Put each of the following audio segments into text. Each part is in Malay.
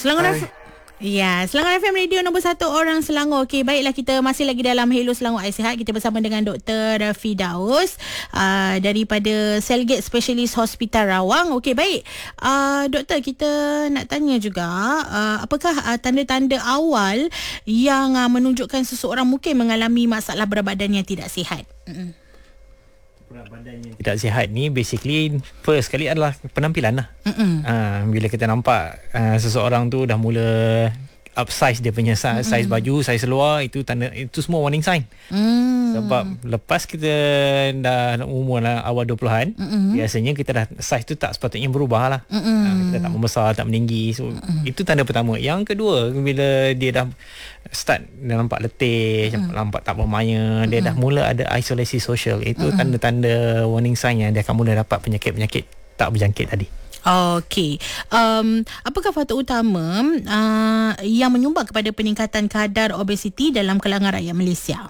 Selangor Ya, Selangor FM Radio nombor 1 orang Selangor. Okey, baiklah, kita masih lagi dalam Hello Selangor I Sihat. Kita bersama dengan Dr. Firdaus daripada Cellgate Specialist Hospital Rawang. Okey, baik. Doktor, kita nak tanya juga, apakah tanda-tanda awal yang menunjukkan seseorang mungkin mengalami masalah berat badan yang tidak sihat? Berat badan yang tidak sihat ni basically first sekali adalah penampilan lah. Bila kita nampak seseorang tu dah mula upsize dia punya size baju, size seluar, itu tanda, itu semua warning sign. Sebab lepas kita dah umur lah, awal 20-an, biasanya kita dah size tu tak sepatutnya berubah lah. Kita tak membesar, tak meninggi. So itu tanda pertama. Yang kedua, bila dia dah start, dia nampak letih, nampak tak bermaya, dia dah mula ada isolasi sosial. Itu tanda-tanda warning sign yang dia akan mula dapat penyakit-penyakit tak berjangkit tadi. Okey. Apakah faktor utama yang menyumbang kepada peningkatan kadar obesiti dalam kalangan rakyat Malaysia?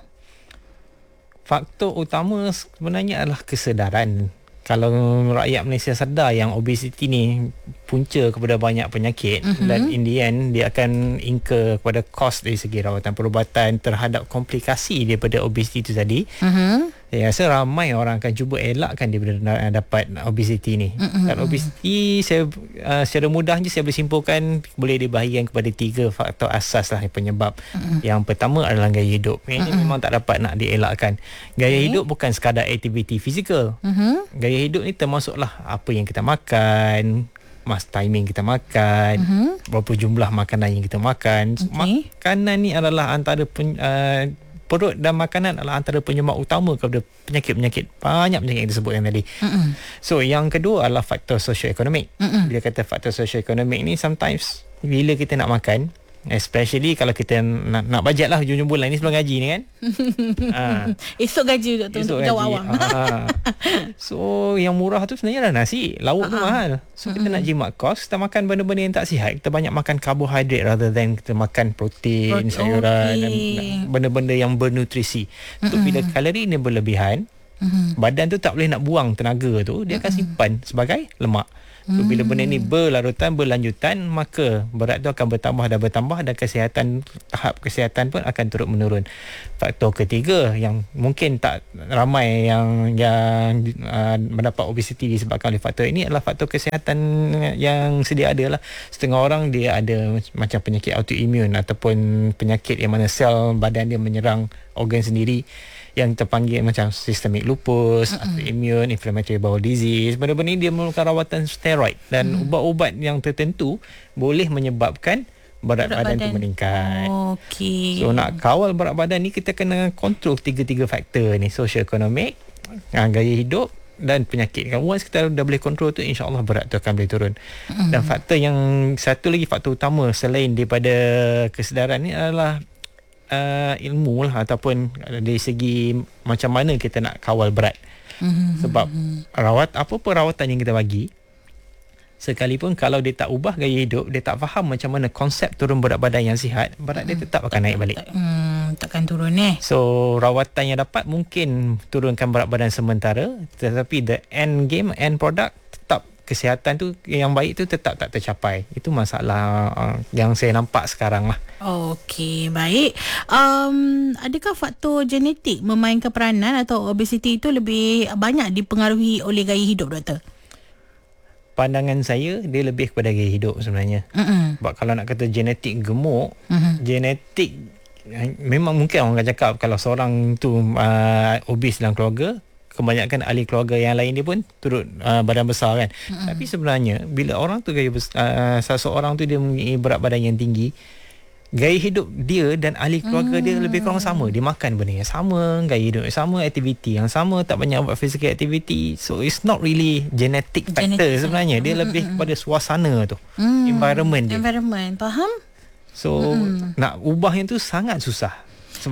Faktor utama sebenarnya adalah kesedaran. Kalau rakyat Malaysia sedar yang obesiti ni punca kepada banyak penyakit, dan in the end dia akan incur kepada kos dari segi rawatan perubatan terhadap komplikasi daripada obesiti itu tadi. Saya rasa ramai orang akan cuba elakkan daripada dapat obesiti ni. Dan obesiti secara mudah je saya boleh simpulkan boleh dibahagikan kepada 3 faktor asas lah penyebab. Yang pertama adalah gaya hidup. Ini memang tak dapat nak dielakkan. Gaya hidup bukan sekadar aktiviti fizikal. Gaya hidup ni termasuklah apa yang kita makan, timing kita makan, berapa jumlah makanan yang kita makan. Makanan ni adalah antara perut dan makanan adalah antara penyebab utama kepada penyakit-penyakit, banyak penyakit yang disebutkan tadi. So yang kedua adalah faktor sosioekonomik. Bila kata faktor sosioekonomik ni, sometimes bila kita nak makan, especially kalau kita nak bajet lah hujung bulan ni sebelum gaji ni kan. Esok gaji untuk jawab awam. So yang murah tu sebenarnya adalah nasi, lauk tu mahal. So kita nak jimat kos, kita makan benda-benda yang tak sihat. Kita banyak makan karbohidrat rather than kita makan protein, sayuran dan benda-benda yang bernutrisi. So bila kalori ni berlebihan, badan tu tak boleh nak buang tenaga tu, dia akan simpan sebagai lemak. So bila benda ni berlarutan, berlanjutan, maka berat tu akan bertambah dan tahap kesihatan pun akan turut menurun. Faktor ketiga yang mungkin tak ramai yang mendapat obesiti disebabkan oleh faktor ini adalah faktor kesihatan yang sedia ada lah. Setengah orang dia ada macam penyakit autoimun ataupun penyakit yang mana sel badan dia menyerang organ sendiri, yang terpanggil macam systemic lupus, autoimmune, inflammatory bowel disease. Benda-benda ni dia memerlukan rawatan steroid dan ubat-ubat yang tertentu boleh menyebabkan berat badan tu meningkat. So nak kawal berat badan ni, kita kena kontrol 3 faktor ni, sosioekonomik, gaya hidup dan penyakit. Once kita dah boleh kontrol tu, insya-Allah berat tu akan boleh turun. Dan faktor yang satu lagi, faktor utama selain daripada kesedaran ni adalah ilmu lah, ataupun dari segi macam mana kita nak kawal berat. Sebab apa-apa rawatan yang kita bagi, sekalipun kalau dia tak ubah gaya hidup, dia tak faham macam mana konsep turun berat badan yang sihat, berat dia tetap akan naik balik. Takkan turun So rawatan yang dapat mungkin turunkan berat badan sementara, tetapi the end game, end product, tetap kesihatan tu yang baik tu tetap tak tercapai. Itu masalah yang saya nampak sekarang lah. Okey, baik. Adakah faktor genetik memainkan peranan atau obesiti itu lebih banyak dipengaruhi oleh gaya hidup, doktor? Pandangan saya, dia lebih kepada gaya hidup sebenarnya. Sebab kalau nak kata genetik gemuk, genetik memang mungkin orang akan cakap kalau seorang tu obes dalam keluarga, kebanyakan ahli keluarga yang lain dia pun turut badan besar kan. Tapi sebenarnya bila orang tu seseorang tu dia mempunyai berat badan yang tinggi, gaya hidup dia dan ahli keluarga dia lebih kurang sama. Dia makan benda yang sama, gaya hidup yang sama, aktiviti yang sama, tak banyak buat physical activity. So it's not really genetic factor sebenarnya. Dia lebih kepada suasana tu, environment dia. Faham? So nak ubah yang tu sangat susah.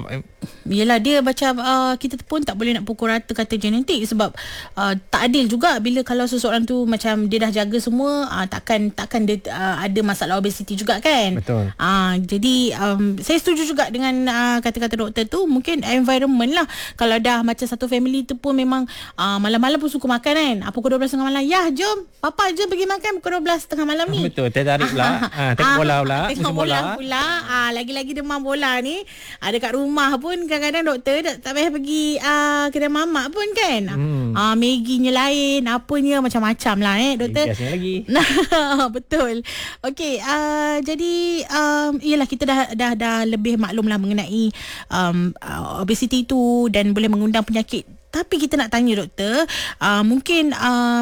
Yelah, dia macam kita pun tak boleh nak pukul rata kata genetik, sebab tak adil juga bila kalau seseorang tu macam dia dah jaga semua, takkan dia ada masalah obesiti juga kan. Betul. Jadi saya setuju juga dengan kata-kata doktor tu. Mungkin environment lah. Kalau dah macam satu family tu pun memang malam-malam pun suka makan kan, pukul 12 tengah malam, ya jom papa jom pergi makan pukul 12 tengah malam ni. Betul, tertarik pula. Tengok bola pula. Tengok bola pula. Lagi-lagi demam bola ni. Dekat rumah pun kadang-kadang doktor tak payah pergi kedai mamak pun kan. Magginya lain, apanya macam-macam lah doktor. Biasanya lagi. Betul. Okey, jadi iyalah kita dah lebih maklum lah mengenai obesiti tu dan boleh mengundang penyakit. Tapi kita nak tanya doktor, mungkin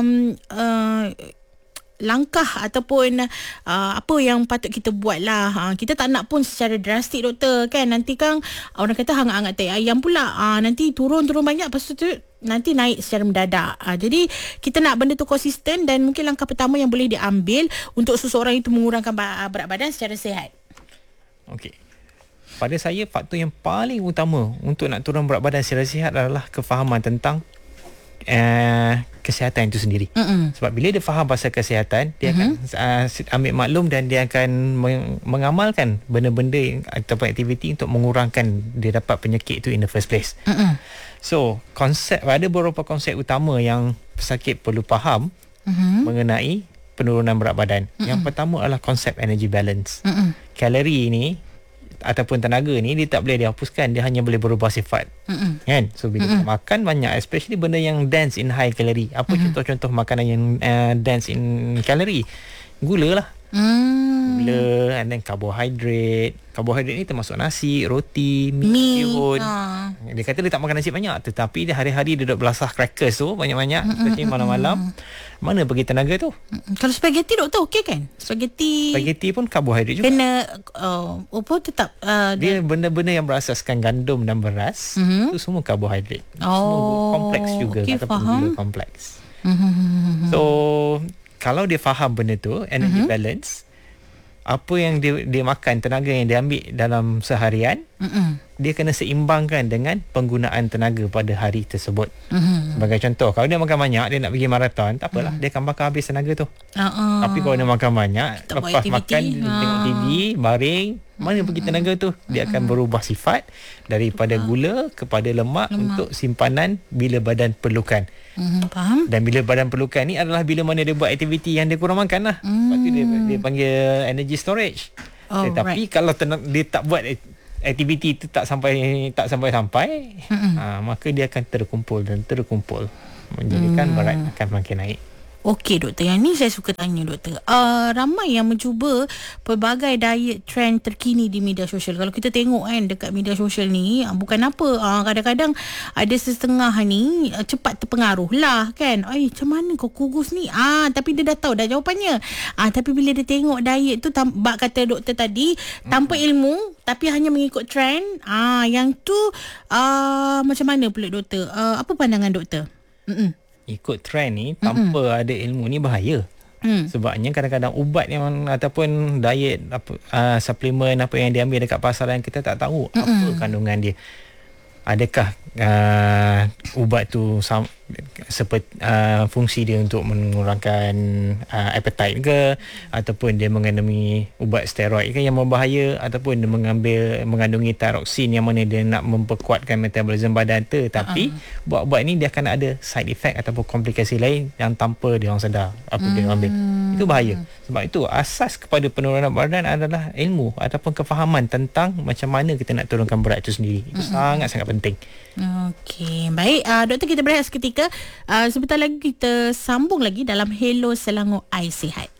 langkah ataupun apa yang patut kita buat lah. Kita tak nak pun secara drastik doktor kan. Nanti kan orang kata hangat-hangat tai ayam pula. Nanti turun banyak, lepas tu nanti naik secara mendadak. Jadi kita nak benda tu konsisten, dan mungkin langkah pertama yang boleh diambil untuk seseorang itu mengurangkan berat badan secara sihat. Okey. Pada saya, faktor yang paling utama untuk nak turun berat badan secara sihat adalah kefahaman tentang kesihatan itu sendiri. Sebab bila dia faham pasal kesihatan, dia akan ambil maklum dan dia akan mengamalkan benda-benda ataupun aktiviti untuk mengurangkan dia dapat penyakit itu in the first place. So, ada beberapa konsep utama yang pesakit perlu faham mengenai penurunan berat badan. Yang pertama adalah konsep energy balance. Kalori ni ataupun tenaga ni dia tak boleh dihapuskan, dia hanya boleh berubah sifat. Kan? So bila kita makan banyak, especially benda yang dense in high calorie. Apa contoh-contoh makanan yang dense in calorie? Gula lah. Gula, and then karbohidrat. Karbohidrat ni termasuk nasi, roti, mi, bihun. Dia kata dia tak makan nasi banyak, tetapi dia hari-hari dia duduk belasah crackers tu banyak-banyak, especially malam-malam. Mana pergi tenaga tu? Kalau spaghetti doktor okey kan? Spaghetti pun karbohidrat juga. Kena tetap dia benda-benda yang berasaskan gandum dan beras, itu semua karbohidrat. Semua kompleks juga, okay, ataupun gula kompleks. So kalau dia faham benda tu, energy balance, apa yang dia makan, tenaga yang dia ambil dalam seharian, dia kena seimbangkan dengan penggunaan tenaga pada hari tersebut. Sebagai contoh, kalau dia makan banyak, dia nak pergi maraton, tak apalah, dia akan bakar habis tenaga tu. Tapi kalau dia makan banyak, tak lepas makan, tengok TV, baring, mana pergi tenaga tu? Dia akan berubah sifat daripada gula kepada lemak untuk simpanan bila badan perlukan. Faham? Dan bila badan perlukan ni adalah bila mana dia buat aktiviti yang dia kurang makan lah. Lepas tu dia panggil energy storage. Tetapi kalau dia tak buat aktiviti itu tak sampai maka dia akan terkumpul, menjadikan berat akan makin naik. Okey doktor, yang ni saya suka tanya doktor. Ramai yang mencuba pelbagai diet trend terkini di media sosial. Kalau kita tengok kan dekat media sosial ni, bukan apa, kadang-kadang ada setengah ni cepat terpengaruh lah kan. Macam mana kau kurus ni? Tapi dia dah tahu dah jawapannya. Tapi bila dia tengok diet tu, bak kata doktor tadi, tanpa ilmu tapi hanya mengikut trend, yang tu macam mana pula doktor? Apa pandangan doktor? Ikut trend ni tanpa ada ilmu ni bahaya. Sebabnya kadang-kadang ubat yang ataupun diet suplemen apa yang diambil dekat pasaran, kita tak tahu apa kandungan dia. Adakah ubat tu fungsi dia untuk mengurangkan appetite ke, ataupun dia mengandungi ubat steroid ke yang berbahaya, ataupun dia mengandungi thyroxine yang mana dia nak memperkuatkan metabolisme badan tu. Tapi ubat-ubat ni dia akan ada side effect ataupun komplikasi lain yang tanpa dia orang sedar apa dia ambil. Itu bahaya. Sebab itu asas kepada penurunan badan adalah ilmu ataupun kefahaman tentang macam mana kita nak turunkan berat itu sendiri. Itu sangat-sangat penting. Okey, baik doktor, kita berehat seketika. Sebentar lagi kita sambung lagi dalam Hello Selangor Ais Sihat.